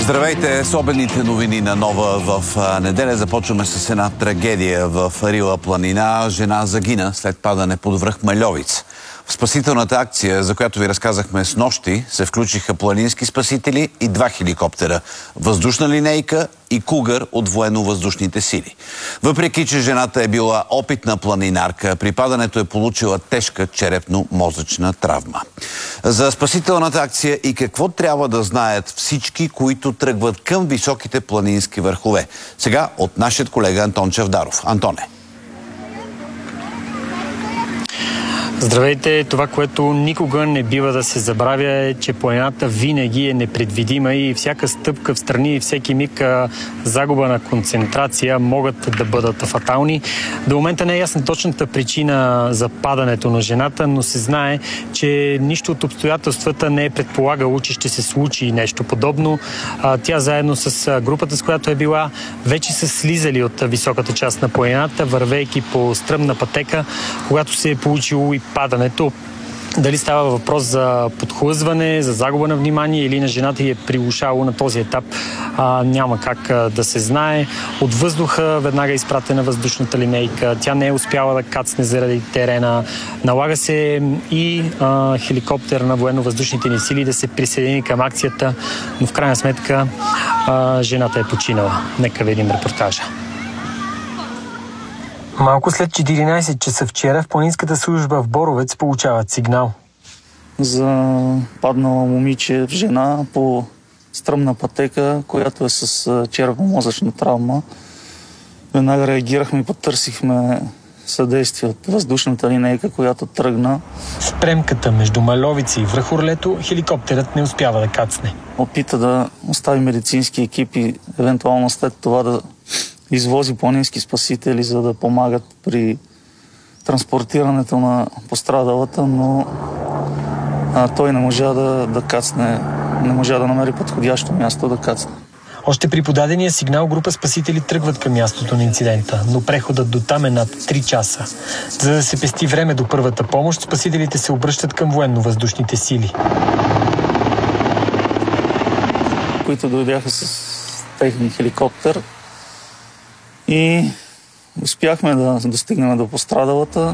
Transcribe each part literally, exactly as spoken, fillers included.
Здравейте с обедните новини на Нова в неделя. Започваме с една трагедия в Рила планина. Жена загина след падане под връх Мальовица. В спасителната акция, за която ви разказахме с нощи, се включиха планински спасители и два хеликоптера, въздушна линейка и кугър от военно-въздушните сили. Въпреки че жената е била опитна планинарка, при падането е получила тежка черепно-мозъчна травма. За спасителната акция и какво трябва да знаят всички, които тръгват към високите планински върхове. Сега от нашия колега Антон Чавдаров. Антоне. Здравейте! Това, което никога не бива да се забравя е, че планината винаги е непредвидима и всяка стъпка в страни и всеки миг загуба на концентрация могат да бъдат фатални. До момента не е ясна точната причина за падането на жената, но се знае, че нищо от обстоятелствата не е предполагало, че ще се случи нещо подобно. Тя заедно с групата, с която е била, вече са слизали от високата част на планината, вървейки по стръмна пътека, когато се е получило и падането. Дали става въпрос за подхлъзване, за загуба на внимание или на жената й е прилушало на този етап, а, няма как а, да се знае. От въздуха веднага е изпратена въздушната линейка. Тя не е успяла да кацне заради терена. Налага се и а, хеликоптер на военно-въздушните ни сили да се присъедини към акцията, но в крайна сметка а, жената е починала. Нека видим репортажа. Малко след четиринайсет часа вчера в планинската служба в Боровец получават сигнал. За паднала момиче, жена по стръмна пътека, която е с черепно-мозъчна травма. Веднага реагирахме и потърсихме съдействие от въздушната линейка, която тръгна. В премката между Мальовица и връх Орлето хеликоптерът не успява да кацне. Опита да остави медицински екипи, евентуално след това да извози планински спасители, за да помагат при транспортирането на пострадалата, но а, той не можа да, да кацне, не можа да намери подходящо място да кацне. Още при подадения сигнал група спасители тръгват към мястото на инцидента, но преходът до там е над три часа. За да се пести време до първата помощ, спасителите се обръщат към военно-въздушните сили, които дойдяха с техния хеликоптер. И успяхме да достигнем до пострадалата,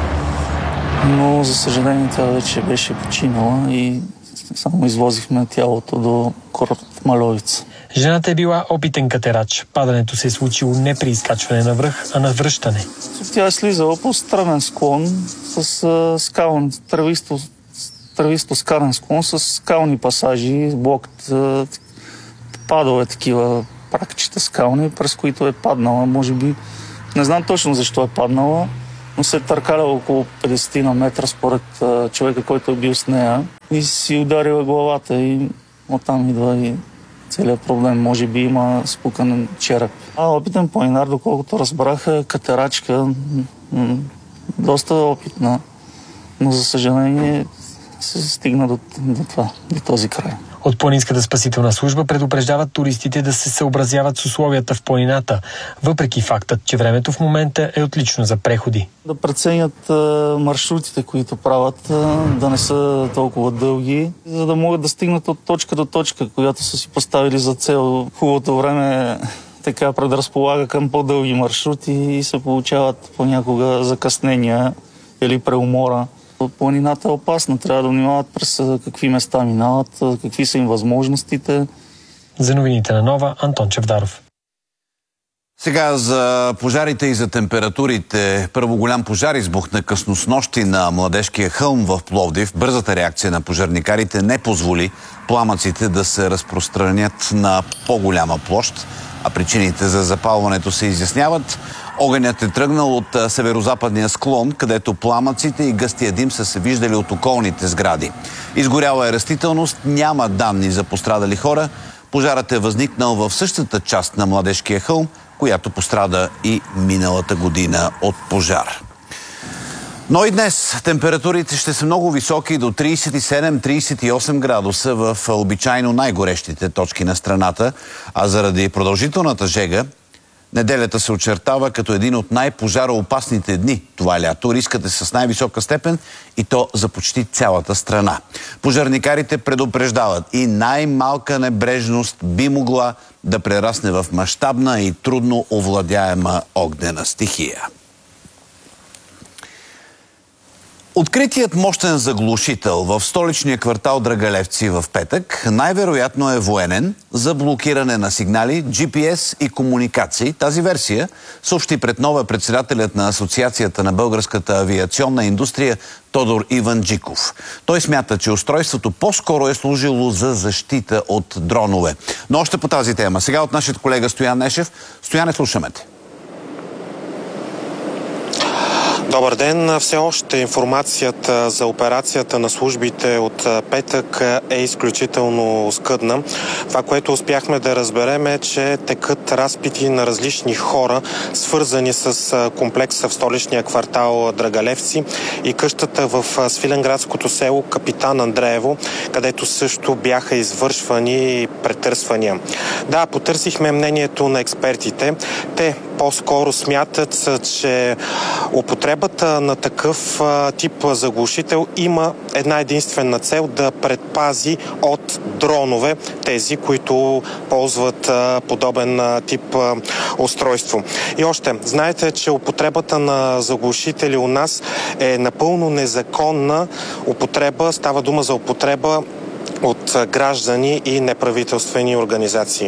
но за съжаление тя вече беше починала и само извозихме тялото до курорт Мальовица. Жената е била опитен катерач. Падането се е случило не при изкачване на връх, а на връщане. Тя е слизала по стръмен склон с скален, трависто, трависто скален склон с скални пасажи, блок, падове такива пракчета скални, през които е паднала. Може би, не знам точно защо е паднала, но се е търкаляла около петдесет на метра според а, човека, който е бил с нея и си ударила главата и оттам идва и целият проблем. Може би има спукан череп. А опитен планинар, доколкото разбрах, катерачка, м- доста опитна, но за съжаление се стигна до, до това, до този край. От планинската спасителна служба предупреждават туристите да се съобразяват с условията в планината, въпреки фактът, че времето в момента е отлично за преходи. Да преценят а, маршрутите, които правят, а, да не са толкова дълги, за да могат да стигнат от точка до точка, която са си поставили за цел. Хубавото време така предразполага към по-дълги маршрути и се получават понякога закъснения или преумора. Планината е опасна, трябва да внимават през какви места минават, какви са им възможностите. За новините на Нова, Антон Чавдаров. Сега за пожарите и за температурите. Първо голям пожар избухна късно снощи на Младежкия хълм в Пловдив. Бързата реакция на пожарникарите не позволи пламъците да се разпространят на по-голяма площ, а причините за запалването се изясняват. Огънят е тръгнал от северозападния склон, където пламъците и гъстия дим са се виждали от околните сгради. Изгоряла е растителност, няма данни за пострадали хора. Пожарът е възникнал в същата част на Младежкия хълм, която пострада и миналата година от пожар. Но и днес температурите ще са много високи, до трийсет и седем - трийсет и осем градуса в обичайно най-горещите точки на страната, а заради продължителната жега Неделята се очертава като един от най-пожароопасните дни. Това лято рискът е с най-висока степен и то за почти цялата страна. Пожарникарите предупреждават и най-малка небрежност би могла да прерасне в мащабна и трудно овладяема огнена стихия. Откритият мощен заглушител в столичния квартал Драгалевци в петък най-вероятно е военен за блокиране на сигнали, джи пи ес и комуникации. Тази версия съобщи пред нова председателят на Асоциацията на българската авиационна индустрия Тодор Иванджиков. Той смята, че устройството по-скоро е служило за защита от дронове. Но още по тази тема. Сега от нашия колега Стоян Нешев. Стояне, слушаме те. Добър ден! Все още информацията за операцията на службите от петък е изключително скъдна. Това, което успяхме да разберем е, че текат разпити на различни хора, свързани с комплекса в столичния квартал Драгалевци и къщата в свиленградското село Капитан Андреево, където също бяха извършвани претърсвания. Да, потърсихме мнението на експертите. Те по-скоро смятат, че употребата на такъв тип заглушител има една единствена цел – да предпази от дронове тези, които ползват подобен тип устройство. И още, знаете, че употребата на заглушители у нас е напълно незаконна употреба. Става дума за употреба от граждани и неправителствени организации.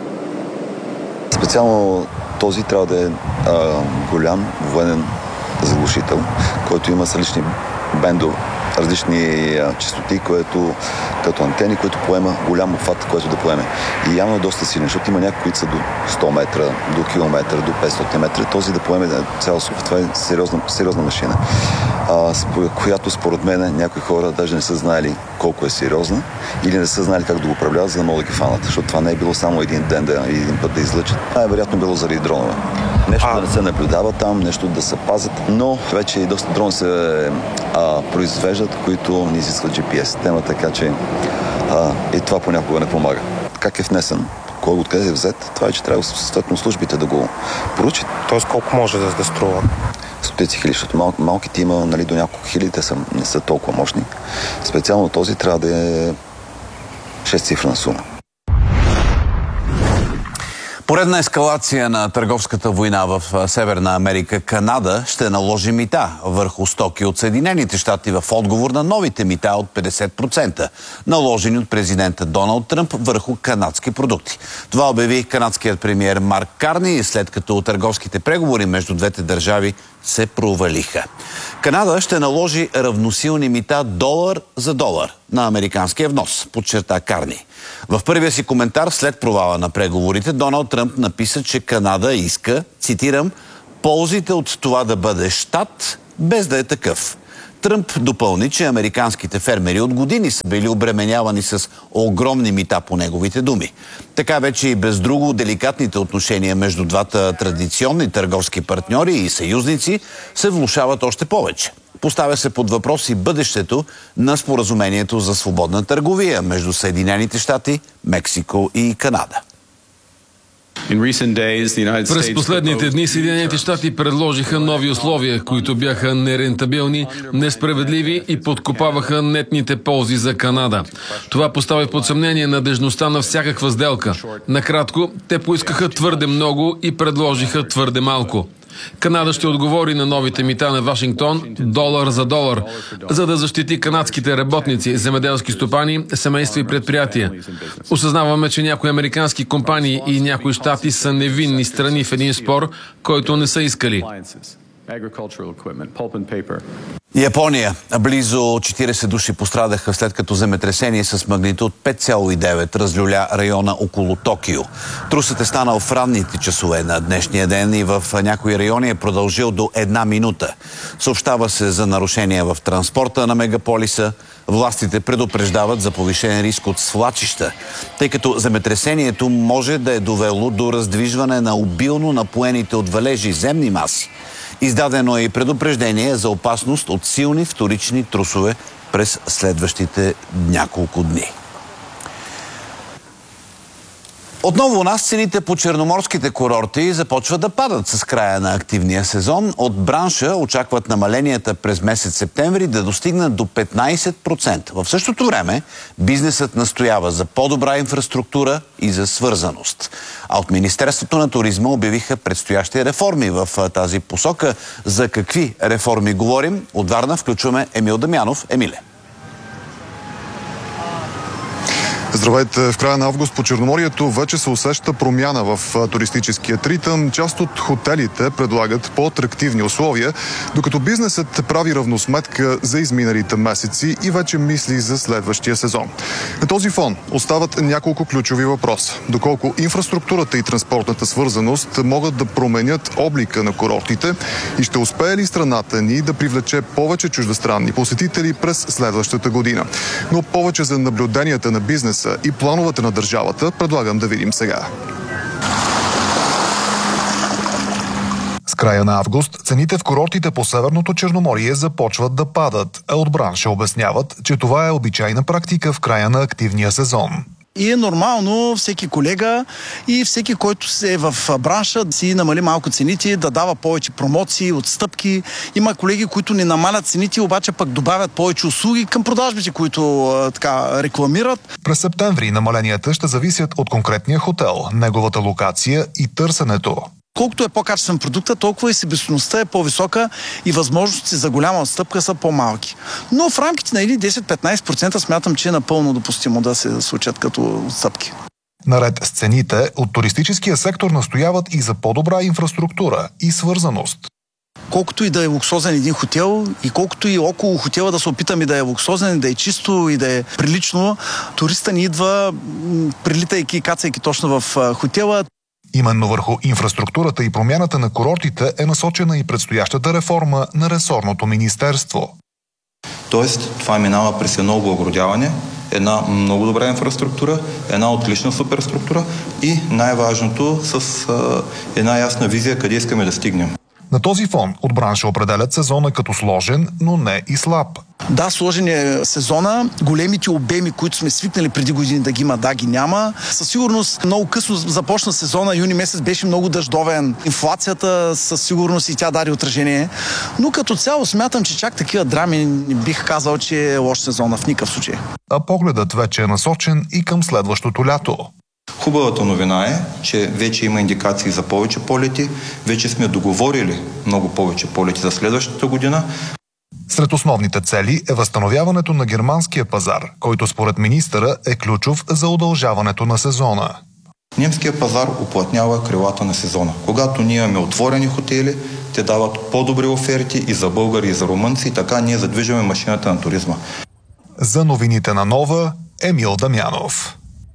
Специално този трябва да е а, голям военен заглушител, който има с различни бендове, различни а, частоти, което, като антени, които поема голям обхват, който да поеме. И явно е доста силен, защото има някои, които са до сто метра, до километра, до петстотин метра. Този да поеме цял суф. Това е сериозна, сериозна машина, а, която според мен някои хора даже не са знаели колко е сериозна или не са знали как да го управляват, за да могат да ги фанат. Защото това не е било само един ден да, един път да излъчат. Това е вероятно било заради дронове. Нещо а... да не се наблюдава там, нещо да се пазят, но вече и доста дрони се а, произвеждат, които не изискват джи пи ес система, така че а, и това понякога не помага. Как е внесен? Кой откъде е взет? Това е, че трябва съответно службите да го поручат. Тоест колко може да, да струва? Стотици хиляди, защото мал, малките има, нали, до няколко хиляди, те са, не са толкова мощни. Специално този трябва да е шестцифрена сума. Поредна ескалация на търговската война в Северна Америка. Канада ще наложи мита върху стоки от Съединените щати в отговор на новите мита от петдесет процента, наложени от президента Доналд Тръмп върху канадски продукти. Това обяви канадският премиер Марк Карни, след като търговските преговори между двете държави се провалиха. Канада ще наложи равносилни мита долар за долар на американския внос, подчерта Карни. В първия си коментар след провала на преговорите Доналд Тръмп написа, че Канада иска, цитирам, ползите от това да бъде щат, без да е такъв. Тръмп допълни, че американските фермери от години са били обременявани с огромни мита, по неговите думи. Така вече и без друго деликатните отношения между двата традиционни търговски партньори и съюзници се влошават още повече. Поставя се под въпрос и бъдещето на споразумението за свободна търговия между Съединените щати, Мексико и Канада. През последните дни Съединените щати предложиха нови условия, които бяха нерентабилни, несправедливи и подкопаваха нетните ползи за Канада. Това поставя под съмнение надежността на всякаква сделка. Накратко, те поискаха твърде много и предложиха твърде малко. Канада ще отговори на новите мита на Вашингтон долар за долар, за да защити канадските работници, земеделски стопани, семейства и предприятия. Осъзнаваме, че някои американски компании и някои щати са невинни страни в един спор, който не са искали. Япония. Близо четиридесет души пострадаха след като земетресение с магнитуд пет цяло и девет разлюля района около Токио. Трусът е станал в ранните часове на днешния ден и в някои райони е продължил до една минута. Съобщава се за нарушения в транспорта на мегаполиса. Властите предупреждават за повишен риск от свлачища, тъй като земетресението може да е довело до раздвижване на обилно напоените от валежи земни маси. Издадено е и предупреждение за опасност от силни вторични трусове през следващите няколко дни. Отново у нас цените по черноморските курорти започват да падат с края на активния сезон. От бранша очакват намаленията през месец септември да достигнат до петнайсет процента. В същото време бизнесът настоява за по-добра инфраструктура и за свързаност. А от Министерството на туризма обявиха предстоящи реформи в тази посока. За какви реформи говорим? От Варна включваме Емил Дамянов. Емиле. Здравейте! В края на август по Черноморието вече се усеща промяна в туристическия ритъм. Част от хотелите предлагат по-атрактивни условия, докато бизнесът прави равносметка за изминалите месеци и вече мисли за следващия сезон. На този фон остават няколко ключови въпроса. Доколко инфраструктурата и транспортната свързаност могат да променят облика на курортите и ще успее ли страната ни да привлече повече чуждестранни посетители през следващата година. Но повече за наблюденията на бизнеса и плановете на държавата предлагам да видим сега. С края на август цените в курортите по Северното Черноморие започват да падат, а от бранша обясняват, че това е обичайна практика в края на активния сезон. И е нормално всеки колега и всеки, който е в бранша, да си намали малко цените, да дава повече промоции, отстъпки. Има колеги, които не намалят цените, обаче пък добавят повече услуги към продажбите, които така рекламират. През септември намаленията ще зависят от конкретния хотел, неговата локация и търсенето. Колкото е по-качествен продукта, толкова и себестойността е по-висока и възможностите за голяма отстъпка са по-малки. Но в рамките на или десет-петнайсет процента смятам, че е напълно допустимо да се случат като отстъпки. Наред с цените, от туристическия сектор настояват и за по-добра инфраструктура и свързаност. Колкото и да е луксозен един хотел и колкото и около хотела да се опитаме да е луксозен, да е чисто и да е прилично, туриста ни идва, прилитайки и кацайки точно в хотела. Именно върху инфраструктурата и промяната на курортите е насочена и предстоящата реформа на ресорното министерство. Тоест, това минава през едно облагородяване, една много добра инфраструктура, една отлична суперструктура и най-важното с а, една ясна визия къде искаме да стигнем. На този фон от бранша определят сезона като сложен, но не и слаб. Да, сложен е сезона. Големите обеми, които сме свикнали преди години да ги има, да ги няма. Със сигурност много късно започна сезона. Юни месец беше много дъждовен. Инфлацията със сигурност и тя даде отражение. Но като цяло смятам, че чак такива драми не бих казал, че е лош сезона в никакъв случай. А погледът вече е насочен и към следващото лято. Хубавата новина е, че вече има индикации за повече полети. Вече сме договорили много повече полети за следващата година. Сред основните цели е възстановяването на германския пазар, който според министъра е ключов за удължаването на сезона. Немския пазар уплътнява крилата на сезона. Когато ние имаме отворени хотели, те дават по-добри оферти и за българи, и за румънци, и така ние задвижваме машината на туризма. За новините на Нова, Емил Дамянов.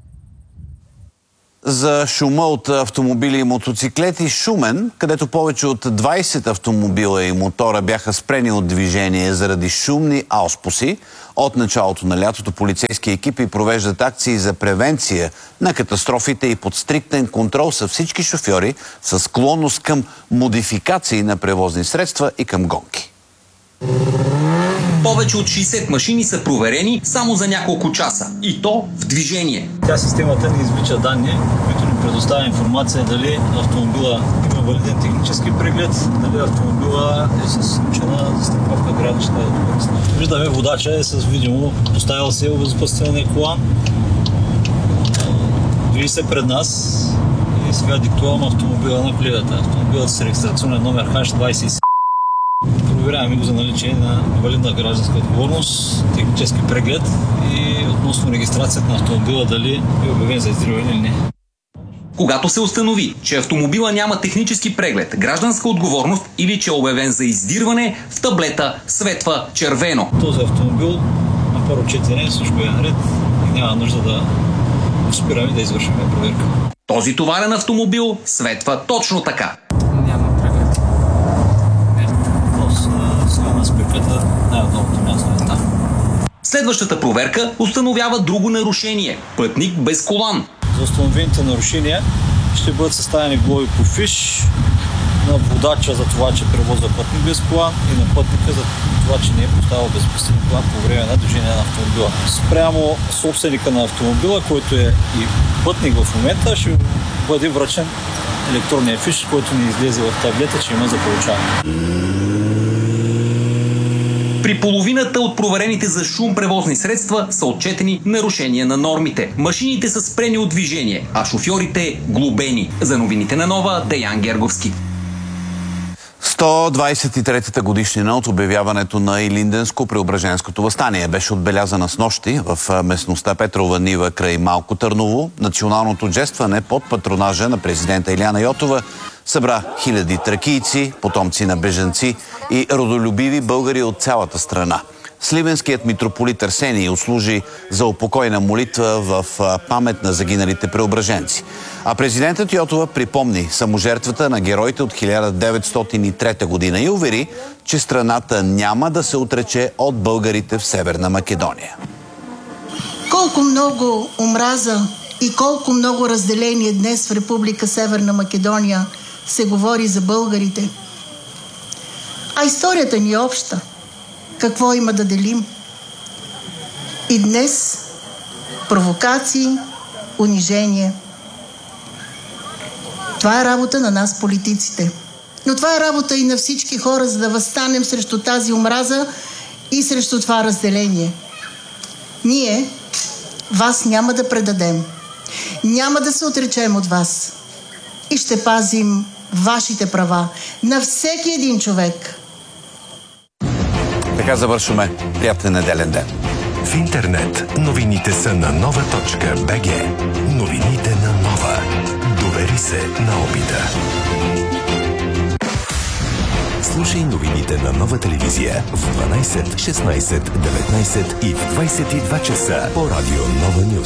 За шума от автомобили и мотоциклети Шумен, където повече от двайсет автомобила и мотора бяха спрени от движение заради шумни ауспуси. От началото на лятото полицейски екипи провеждат акции за превенция на катастрофите и под стриктен контрол са всички шофьори с склонност към модификации на превозни средства и към гонки. Повече от шейсет машини са проверени само за няколко часа. И то в движение. Тя системата ни извлича данни, които ни предоставя информация дали автомобила има валиден технически преглед, дали автомобила е с включена застраховка гранична отговорност. Виждаме, водача е с видимо поставил се обезопасителния колан. Движи се пред нас и сега диктувам автомобила на колегата. Автомобилът с регистрационен номер Х двайсет и седем. Проверяваме го за наличие на валидна гражданска отговорност, технически преглед и относно регистрацията на автомобила дали е обявен за издирване или не. Когато се установи, че автомобила няма технически преглед, гражданска отговорност или че е обявен за издирване, в таблета светва червено. Този автомобил на първо четене всичко е наред и няма нужда да спираме да извършим проверка. Този товарен автомобил светва точно така. Следващата проверка установява друго нарушение – пътник без колан. За установените нарушения ще бъдат съставени глоби по фиш на водача за това, че превозва пътник без кола и на пътника за това, че не е поставил безопасен кола по време на движение на автомобила. Спрямо собственика на автомобила, който е и пътник в момента, ще бъде връчен електронния фиш, който ни излезе в таблета, че има за получаване. При половината от проверените за шум превозни средства са отчетени нарушения на нормите. Машините са спрени от движение, а шофьорите глобени. За новините на Нова, Деян Герговски. сто двадесет и третата годишнина от обявяването на Илинденско-Преображенското въстание беше отбелязана с нощи в местността Петрова нива край Малко Търново. Националното джестване под патронажа на президента Илияна Йотова събра хиляди тракийци, потомци на бежанци и родолюбиви българи от цялата страна. Сливенският митрополит Арсений отслужи за упокойна молитва в памет на загиналите преображенци. А президентът Йотова припомни саможертвата на героите от хиляда деветстотин и трета година и увери, че страната няма да се отрече от българите в Северна Македония. Колко много омраза и колко много разделение днес в Република Северна Македония се говори за българите. А историята ни е обща. Какво има да делим? И днес провокации, унижение. Това е работа на нас, политиците. Но това е работа и на всички хора, за да възстанем срещу тази омраза и срещу това разделение. Ние вас няма да предадем. Няма да се отречем от вас. И ще пазим вашите права на всеки един човек. Така завършваме. Приятен неделен ден. В интернет новините са на нова точка бе же. Новините на Нова. Довери се на опита. Слушай новините на Нова телевизия в дванадесет, шестнадесет, деветнадесет и в двадесет и два часа по радио Нова Нюз.